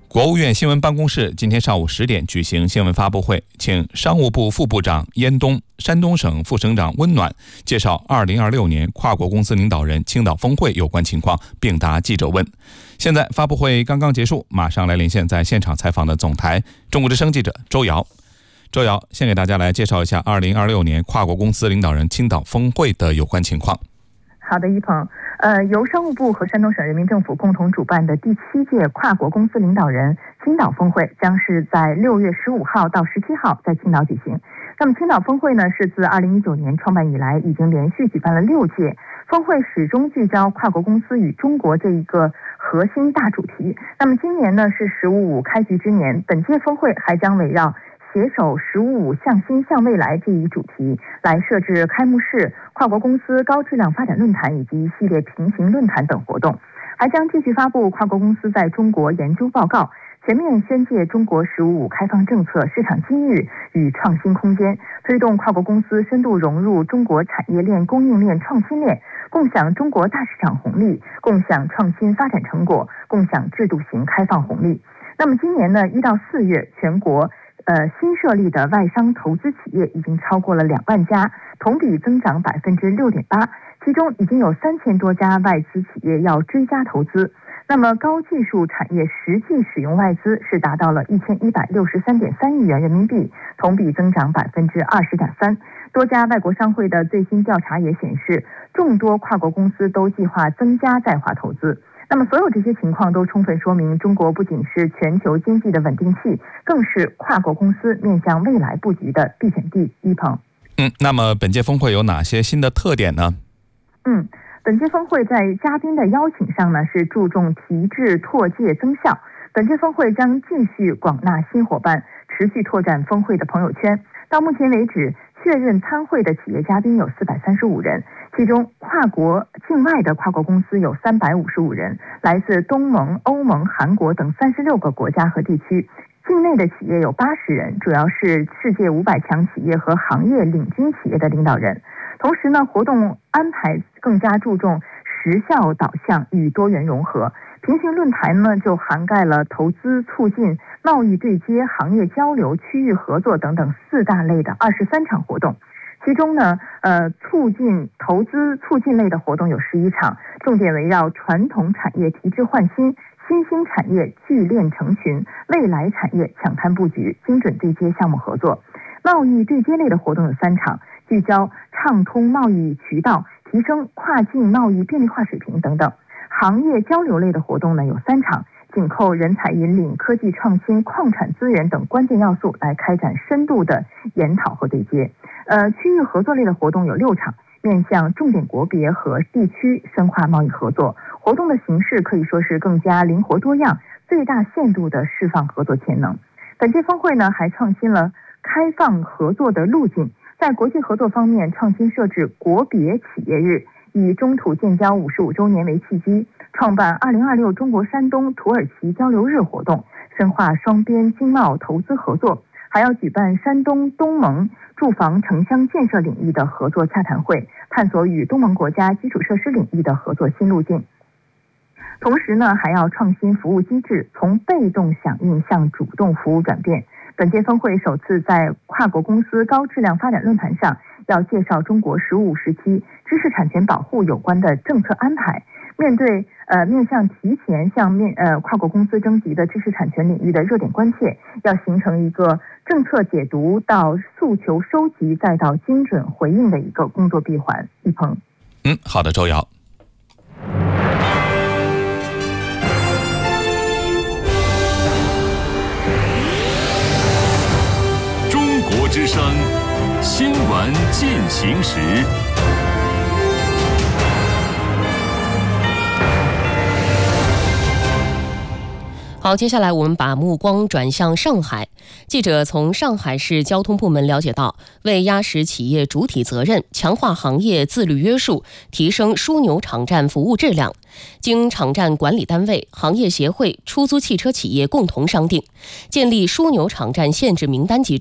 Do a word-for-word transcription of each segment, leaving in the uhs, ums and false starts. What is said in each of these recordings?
国务院新闻办公室今天上午十点举行新闻发布会，请商务部副部长燕东、山东省副省长温暖介绍二零二六年跨国公司领导人青岛峰会有关情况，并答记者问。现在发布会刚刚结束，马上来连线在现场采访的总台中国之声记者周瑶。周瑶，先给大家来介绍一下二零二六年跨国公司领导人青岛峰会的有关情况。 好的，一鹏，呃，由商务部和山东省人民政府共同主办的第七届跨国公司领导人青岛峰会将是在六月十五号到十七号在青岛举行。那么青岛峰会呢，是自二零一九年创办以来，已经连续举办了六届。峰会始终聚焦跨国公司与中国这一个核心大主题。那么今年呢是“十五五”开局之年，本届峰会还将围绕携手“十五五”向新向未来这一主题来设置开幕式、跨国公司高质量发展论坛以及一系列平行论坛等活动，还将继续发布跨国公司在中国研究报告，全面宣介中国“十五五”开放政策、市场机遇与创新空间，推动跨国公司深度融入中国产业链、供应链、创新链，共享中国大市场红利，共享创新发展成果，共享制度型开放红利。那么今年呢，一到四月，全国呃，新设立的外商投资企业已经超过了两万家，同比增长百分之六点八，其中已经有三千多家外资企业要追加投资。那么高技术产业实际使用外资是达到了一千一百六十三点三亿元人民币，同比增长百分之二十点三。多家外国商会的最新调查也显示，众多跨国公司都计划增加在华投资。那么所有这些情况都充分说明，中国不仅是全球经济的稳定器，更是跨国公司面向未来布局的必选地。一鹏， 嗯，那么本届峰会有哪些新的特点呢？ 嗯，本届峰会在嘉宾的邀请上呢，是注重提质拓界增效。本届峰会将继续广纳新伙伴，持续拓展峰会的朋友圈。到目前为止，确认参会的企业嘉宾有四百三十五人，其中跨国境外的跨国公司有三百五十五人，来自东盟、欧盟、韩国等三十六个国家和地区。境内的企业有八十人，主要是世界五百强企业和行业领军企业的领导人。同时呢，活动安排更加注重实效导向与多元融合。平行论坛呢，就涵盖了投资促进、贸易对接、行业交流、区域合作等等四大类的二十三场活动。其中呢，呃，促进投资促进类的活动有十一场，重点围绕传统产业提质换新、新兴产业聚链成群、未来产业抢滩布局、精准对接项目合作。贸易对接类的活动有三场，聚焦畅通贸易渠道、提升跨境贸易便利化水平等等。行业交流类的活动呢有三场，紧扣人才引领、科技创新、矿产资源等关键要素来开展深度的研讨和对接。呃，区域合作类的活动有六场，面向重点国别和地区深化贸易合作。活动的形式可以说是更加灵活多样，最大限度的释放合作潜能。本届峰会呢还创新了开放合作的路径，在国际合作方面创新设置国别企业日，以中土建交五十五周年为契机，创办二零二六中国山东土耳其交流日活动，深化双边经贸投资合作，还要举办山东东盟住房城乡建设领域的合作洽谈会，探索与东盟国家基础设施领域的合作新路径。同时呢，还要创新服务机制，从被动响应向主动服务转变。本届峰会首次在跨国公司高质量发展论坛上，要介绍中国“十五五”时期知识产权保护有关的政策安排。面对呃面向提前向面呃跨国公司征集的知识产权领域的热点关切，要形成一个政策解读到诉求收集再到精准回应的一个工作闭环。一鹏， 嗯，好的，周瑶。 中国之声新闻进行时。 好，接下来我们把目光转向上海。记者从上海市交通部门了解到，为压实企业主体责任，强化行业自律约束，提升枢纽场站服务质量，经场站管理单位、行业协会、出租汽车企业共同商定，建立枢纽场站限制名单机制。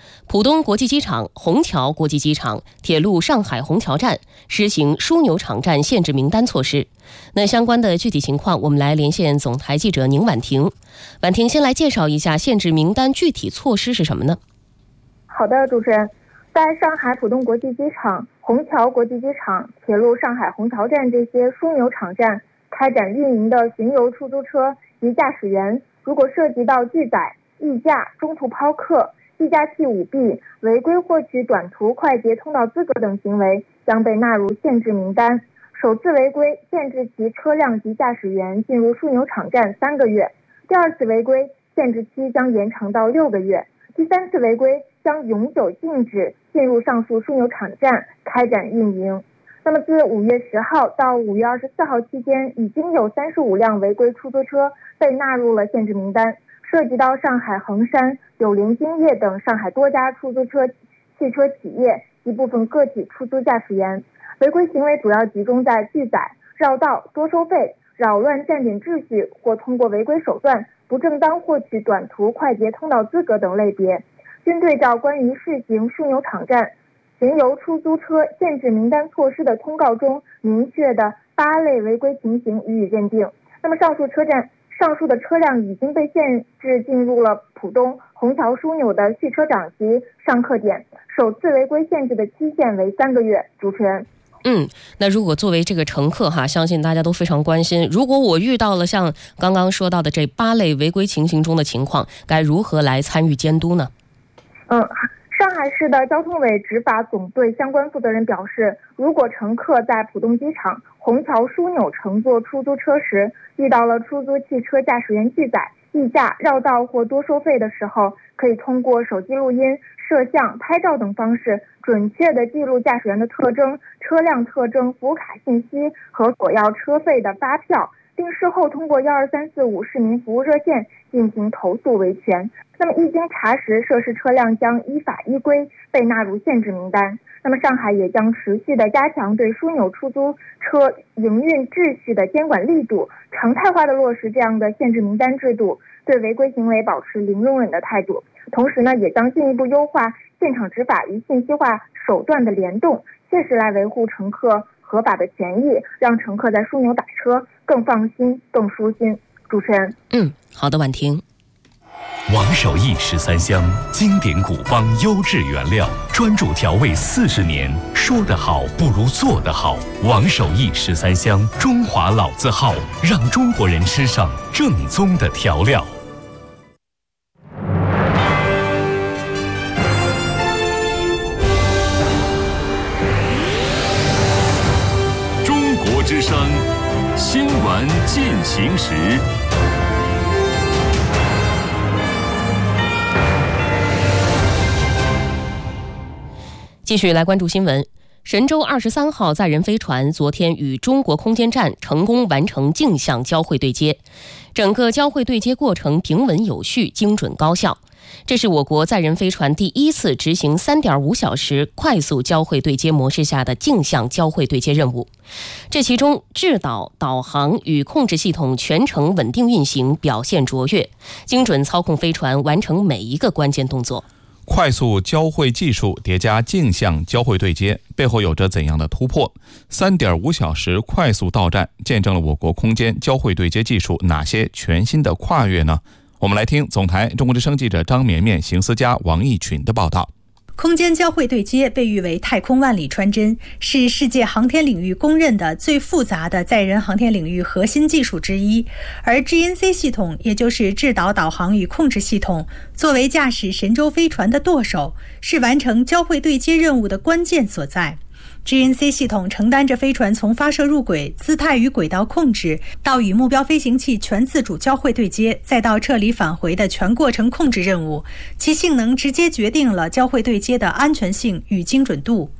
浦东国际机场、虹桥国际机场、铁路上海虹桥站实行枢纽场站限制名单措施。那相关的具体情况，我们来连线总台记者宁婉婷。婉婷，先来介绍一下限制名单具体措施是什么呢？ 好的，主持人，在上海浦东国际机场、虹桥国际机场、铁路上海虹桥站这些枢纽场站开展运营的巡游出租车及驾驶员，如果涉及到拒载、溢价、中途抛客、计价器舞弊、违规获取短途快捷通道资格等行为，将被纳入限制名单。首次违规，限制其车辆及驾驶员进入枢纽场站三个月；第二次违规，限制期将延长到六个月；第三次违规，将永久禁止进入上述枢纽场站开展运营。那么，自五月十号到五月二十四号期间，已经有三十五辆违规出租车被纳入了限制名单，涉及到上海衡山、友联金业等上海多家出租车汽车企业及部分个体出租驾驶员。违规行为主要集中在拒载、绕道、多收费、扰乱站点秩序或通过违规手段不正当获取短途快捷通道资格等类别。均对照关于试行枢纽场站巡游出租车限制名单措施的通告中明确的八类违规情形予以认定。那么上述车站上述的车辆已经被限制进入了浦东虹桥枢纽的蓄车场及上客点，首次违规限制的期限为三个月。主持人。 嗯，那如果作为这个乘客哈，相信大家都非常关心，如果我遇到了像刚刚说到的这八类违规情形中的情况，该如何来参与监督呢？ 嗯，上海市的交通委执法总队相关负责人表示，如果乘客在浦东机场、虹桥枢纽乘坐出租车时，遇到了出租汽车驾驶员拒载、溢价、绕道或多收费的时候，可以通过手机录音、摄像、拍照等方式，准确地记录驾驶员的特征、车辆特征、服务卡信息和索要车费的发票，并事后通过一二三四五市民服务热线进行投诉维权。那么一经查实，涉事车辆将依法依规被纳入限制名单。那么上海也将持续地加强对枢纽出租车营运秩序的监管力度，常态化地落实这样的限制名单制度，对违规行为保持零容忍的态度。同时呢，也将进一步优化现场执法与信息化手段的联动，切实来维护乘客合法的权益，让乘客在枢纽打车更放心、更舒心。主持人， 嗯，好的，婉婷。 王守义十三香，经典古方，优质原料，专注调味四十年。说得好不如做得好。王守义十三香，中华老字号，让中国人吃上正宗的调料。 中国之声，新闻进行时。 继续来关注新闻。神舟二十三号载人飞船昨天与中国空间站成功完成镜像交会对接，整个交会对接过程平稳有序、精准高效。这是我国载人飞船第一次执行 三点五小时快速交会对接模式下的镜像交会对接任务。这其中制导、导航与控制系统全程稳定运行，表现卓越，精准操控飞船完成每一个关键动作。 快速交会技术叠加镜像交会对接，背后有着怎样的突破？ 三点五小时快速到站见证了我国空间交会对接技术哪些全新的跨越呢？我们来听总台中国之声记者张绵绵、邢思佳、王毅群的报道。 空间交会对接被誉为太空万里穿针，是世界航天领域公认的最复杂的载人航天领域核心技术之一。而 G N C 系统，也就是制导、导航与控制系统，作为驾驶神舟飞船的舵手，是完成交会对接任务的关键所在。G N C 系统承担着飞船从发射入轨、姿态与轨道控制，到与目标飞行器全自主交会对接，再到撤离返回的全过程控制任务，其性能直接决定了交会对接的安全性与精准度。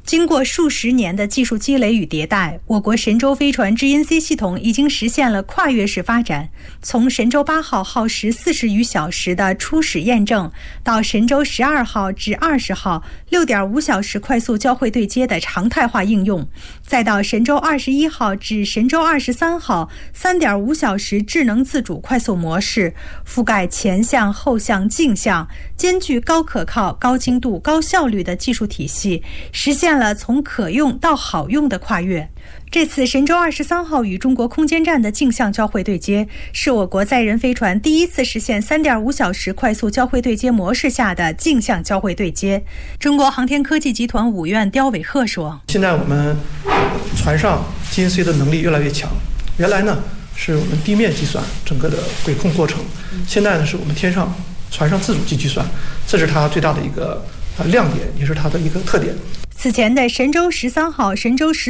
经过数十年的技术积累与迭代，我国神舟飞船 G N C 系统已经实现了跨越式发展。从神舟八号耗时四十余小时的初始验证，到神舟十二号至二十号六点五小时快速交会对接的常态化应用，再到神舟二十一号至神舟二十三号三点五小时智能自主快速模式，覆盖前向、后向、镜像，兼具高可靠、高精度、高效率的技术体系，实现了从可用到好用的跨越。这次神舟二十三号与中国空间站的镜像交会对接，是我国载人飞船第一次实现三点五小时快速交会对接模式下的镜像交会对接。中国航天科技集团武院刁伟鹤说：“ 现在我们船上 G N C 的能力越来越强，原来呢是我们地面计算整个的轨控过程，现在呢是我们天上船上自主计算，这是它最大的一个亮点，也是它的一个特点。” 此前的神舟十三号、神舟十